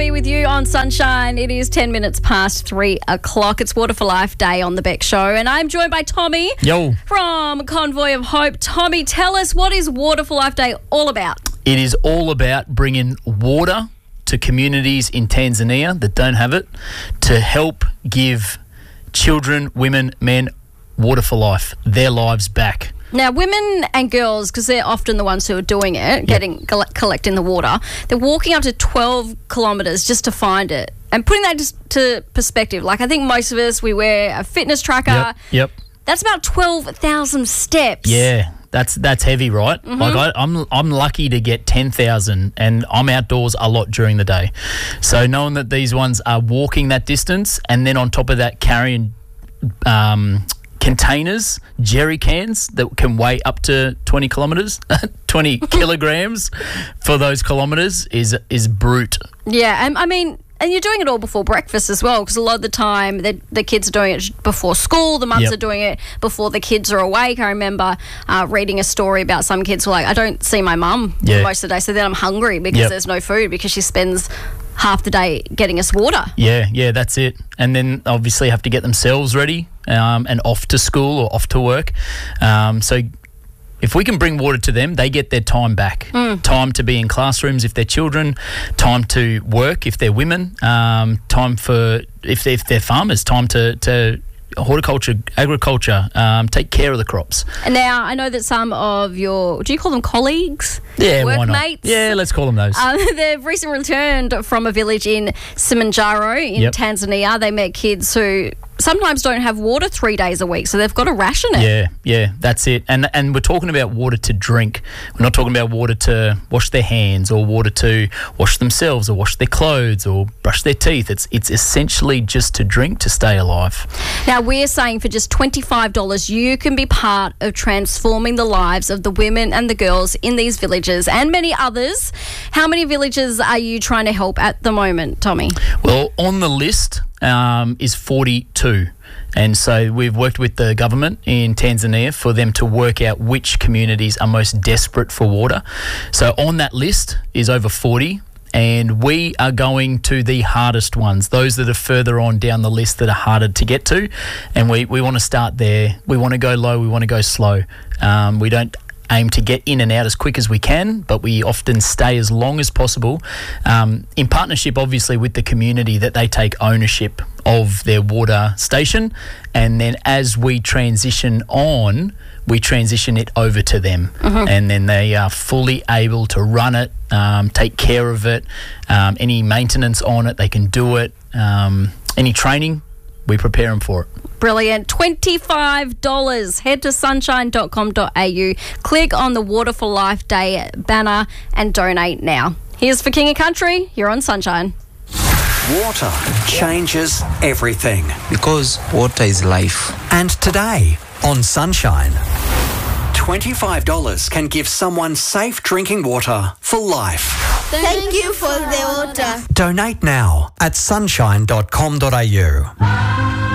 be with you on Sunshine. It is 10 minutes past 3 o'clock. It's Water for Life Day on The Beck Show, and I'm joined by Tommy from Convoy of Hope. Tommy, tell us, what is Water for Life Day all about? It is all about bringing water to communities in Tanzania that don't have it, to help give children, women, men, water for life, their lives back. Now, women and girls, because they're often the ones who are doing it, collecting the water, they're walking up to 12 kilometres just to find it. And putting that just to perspective, like I think most of us, we wear a fitness tracker. Yep. That's about 12,000 steps. Yeah, that's heavy, right? Mm-hmm. Like I'm lucky to get 10,000, and I'm outdoors a lot during the day. So knowing that these ones are walking that distance, and then on top of that carrying containers, jerry cans that can weigh up to 20 kilometres, 20 kilograms for those kilometres is brute. Yeah, I mean, and you're doing it all before breakfast as well, because a lot of the time the kids are doing it before school, the mums are doing it before the kids are awake. I remember reading a story about some kids who were like, I don't see my mum most of the day, so then I'm hungry because there's no food, because she spends half the day getting us water. Yeah, that's it. And then obviously have to get themselves ready and off to school or off to work. So if we can bring water to them, they get their time back. Time to be in classrooms if they're children, time to work if they're women, time for if they're farmers, time to horticulture, agriculture, take care of the crops. And now, I know that some of your, do you call them colleagues? Yeah, why not? Workmates? Yeah, let's call them those. They've recently returned from a village in Simanjaro in Tanzania. They met kids who sometimes don't have water 3 days a week, so they've got to ration it. Yeah, that's it. And we're talking about water to drink. We're not talking about water to wash their hands or water to wash themselves or wash their clothes or brush their teeth. It's essentially just to drink, to stay alive. Now, we're saying for just $25, you can be part of transforming the lives of the women and the girls in these villages and many others. How many villages are you trying to help at the moment, Tommy? Well, on the list is 42. And so we've worked with the government in Tanzania for them to work out which communities are most desperate for water. So on that list is over 40. And we are going to the hardest ones, those that are further on down the list that are harder to get to. And we want to start there. We want to go low, we want to go slow. We don't aim to get in and out as quick as we can, but we often stay as long as possible, in partnership obviously with the community, that they take ownership of their water station, and then as we transition on, we transition it over to them, and then they are fully able to run it, take care of it, any maintenance on it, they can do it, any training, we prepare them for it. Brilliant. $25. Head to sunshine.com.au, click on the Water for Life Day banner and donate now. Here's for King of Country. You're on Sunshine. Water changes everything. Because water is life. And today on Sunshine, $25 can give someone safe drinking water for life. Thank you for the water. Donate now at sunshine.com.au.